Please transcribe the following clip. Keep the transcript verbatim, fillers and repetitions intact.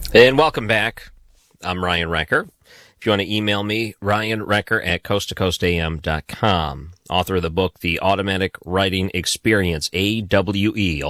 And welcome back. I'm Ryan Recker. If you want to email me, Ryan Recker at coast to coast a m dot com. Author of the book, The Automatic Writing Experience, A W E.